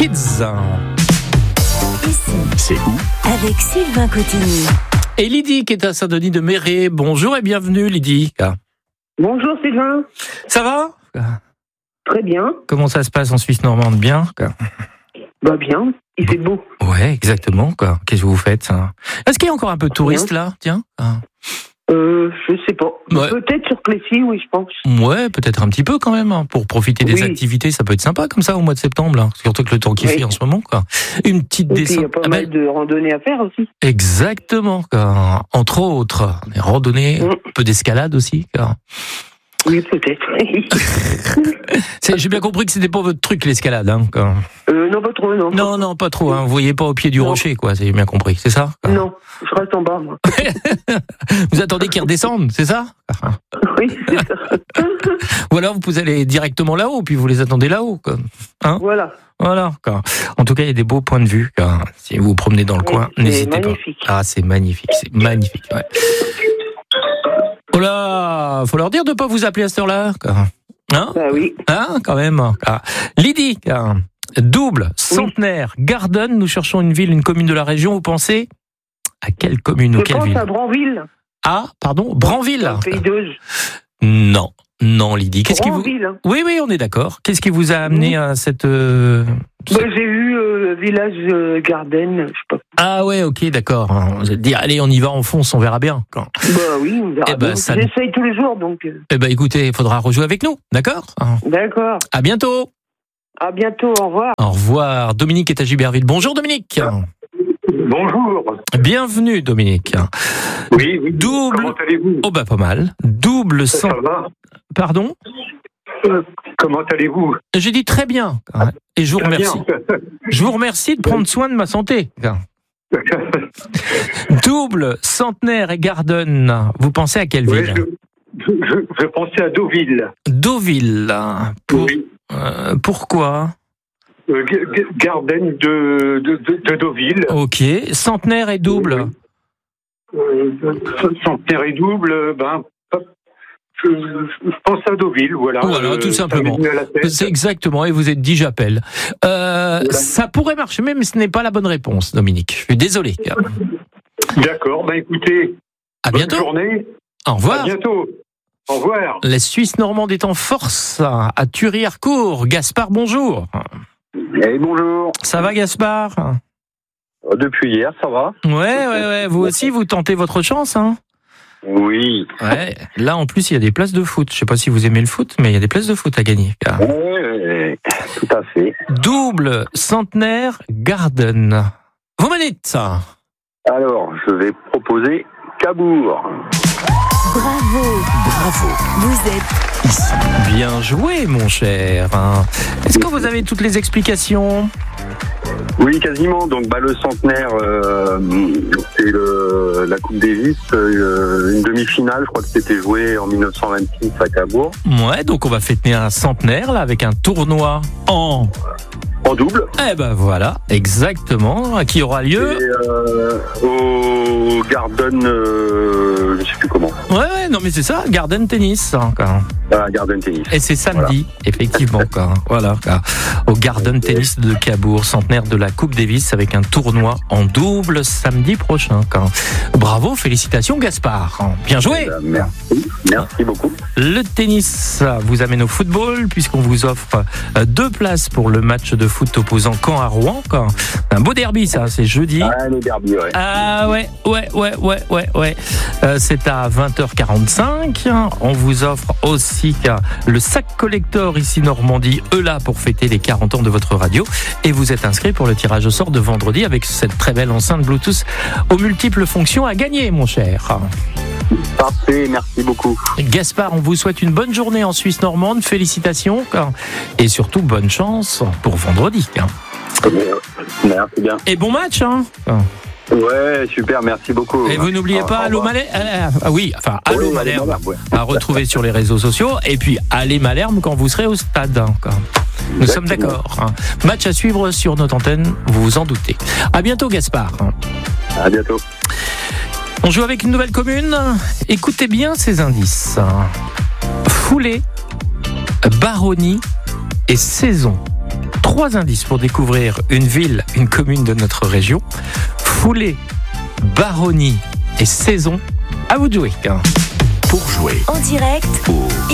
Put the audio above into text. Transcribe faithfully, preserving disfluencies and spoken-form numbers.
Kids. Ici, C'est où? avec Sylvain Cotigny. Et Lydie qui est à Saint-Denis de Méré. Bonjour et bienvenue Lydie. Bonjour Sylvain. Ça va? Très bien. Comment ça se passe en Suisse normande? Bien? Bah bien, il fait beau. Ouais, exactement. Quoi. Qu'est-ce que vous faites? Est-ce qu'il y a encore un peu de touristes là? Tiens. Euh, je sais pas. Ouais. Peut-être sur Plessis, oui, je pense. Ouais, peut-être un petit peu quand même, hein, pour profiter des Oui. activités, ça peut être sympa comme ça au mois de septembre, là. Surtout que le temps qui Oui. fait en ce moment, quoi. Une petite Et puis il y descente. a pas Ah mal ben, de randonnées à faire aussi. exactement, quoi. Entre autres, des randonnées, Mm. un peu d'escalade aussi, quoi. Oui, peut-être. C'est- J'ai bien compris que c'était pas votre truc l'escalade, hein, quoi. euh, non, pas trop, non. Non, non, pas trop, hein. Vous voyez pas au pied du Non. rocher, quoi. J'ai bien compris, c'est ça? Quoi. Non, je reste en bas, moi. Vous attendez qu'ils redescendent, c'est ça? Oui, c'est ça. Ou alors vous allez directement là-haut, puis vous les attendez là-haut, quoi. Hein? Voilà. Voilà. Quoi. En tout cas, il y a des beaux points de vue. Quoi. Si vous vous promenez dans le Oui, coin, c'est n'hésitez pas. magnifique. Ah, c'est magnifique, c'est magnifique. Ouais. Oh là, faut leur dire de pas vous appeler à cette heure-là. Quoi. Hein? Bah oui. Hein, quand même. Quoi. Lydie, quoi. Double, centenaire, Garden. Nous cherchons une ville, une commune de la région. Vous pensez à quelle commune ou Je quelle pense ville? à Branville, Ah, pardon, Branville. dans le pays d'Auge. Non, non, Lydie. Qu'est-ce qui vous... Branville. Hein. Oui, oui, on est d'accord. Qu'est-ce qui vous a amené à cette... euh, Bah, j'ai eu euh, Village euh, Garden, je sais pas. Ah ouais, ok, d'accord. Vous allez dire, allez, on y va, on fonce, on verra bien. Quand... Bah oui, on verra Eh ben, bien. ça- J'essaye tous les jours, donc. euh, Eh ben, écoutez, il faudra rejouer avec nous, d'accord? D'accord. À bientôt. À bientôt, au revoir. Au revoir. Dominique est à Giberville. Bonjour Dominique. Bonjour. Bienvenue Dominique. Oui, oui. Double. Comment allez-vous? Oh bah pas mal. Double Ça cent. va? Pardon? Euh, Comment allez-vous? J'ai dit très bien. Et je vous Très remercie. bien. Je vous remercie de prendre soin de ma santé. Double, centenaire et Garden. Vous pensez à quelle Ouais, ville? je, je, je pensais à Deauville. Deauville. Pour, Oui. euh, pourquoi? Euh, G- G- Garden de, de, de, de Deauville. Ok. Centenaire et double. Euh, centenaire et double, ben, hop, je, je pense à Deauville, voilà. Voilà, Euh, tout ça m'est simplement. venu à la tête. C'est exactement, et vous êtes dit j'appelle. Euh, Voilà. Ça pourrait marcher, mais ce n'est pas la bonne réponse, Dominique. Je suis désolé. D'accord, ben écoutez, À bonne bientôt. journée. Au À revoir. bientôt. Au revoir. La Suisse normande est en force à Thury-Harcourt. Gaspard, bonjour. Eh, bonjour. Ça va, Gaspard? Depuis hier, ça va? Ouais, ouais, ouais. Vous aussi, vous tentez votre chance, hein? Oui. Ouais. Là, en plus, il y a des places de foot. Je sais pas si vous aimez le foot, mais il y a des places de foot à gagner. Oui, tout à fait. Double, centenaire, Garden. Vous me dites ça? Alors, je vais proposer Cabourg. Bravo, Bravo. vous êtes Ici. Bien joué, mon cher. Est-ce que vous avez toutes les explications? Oui, quasiment. Donc, bah, le centenaire, euh, c'est le, la Coupe Davis, euh, une demi-finale. Je crois que c'était joué en dix-neuf cent vingt-six à Cabourg. Ouais, donc on va fêter un centenaire là avec un tournoi en. En double. Eh ben voilà, exactement, qui aura lieu. Et euh, au Garden, euh, je sais plus comment. Ouais, ouais, non mais c'est ça, Garden Tennis. hein, quoi. Ah, Garden Tennis. Et c'est samedi, effectivement, quoi. Voilà, quoi. Au Garden Tennis de Cabourg, centenaire de la Coupe Davis avec un tournoi en double samedi prochain. Quoi. Bravo, félicitations Gaspard. Bien joué. Euh, merci. Merci beaucoup. Le tennis vous amène au football puisqu'on vous offre deux places pour le match de foot opposant Caen à Rouen. Quoi. Un beau derby, ça, c'est jeudi. Ah, le derby, ouais. Ah ouais, ouais, ouais, ouais, ouais, ouais. Euh, c'est à vingt heures quarante-cinq. On vous offre aussi euh, le sac collector ici Normandie, eux là pour fêter les quarante ans de votre radio. Et vous êtes inscrit pour le tirage au sort de vendredi avec cette très belle enceinte Bluetooth aux multiples fonctions à gagner, mon cher. Parfait, merci beaucoup. Gaspard, on vous souhaite une bonne journée en Suisse normande. Félicitations. quoi. Et surtout, bonne chance pour vendredi. hein. Merci bien. Et bon match. Hein. Ouais, super, merci beaucoup. Et vous n'oubliez Au pas Allô revoir. Malherbe. Ah oui, enfin Allô Oui, Malherbe. Malherbe, ouais. À retrouver sur les réseaux sociaux. Et puis allez Malherbe quand vous serez au stade. hein, quoi. Nous sommes Exactement. d'accord. hein. Match à suivre sur notre antenne, vous vous en doutez. À bientôt Gaspard. À bientôt. On joue avec une nouvelle commune. Écoutez bien ces indices. Foulée, baronnie et saison. Trois indices pour découvrir une ville, une commune de notre région. Foulée, baronnie et saison. À vous de jouer. Pour jouer En direct au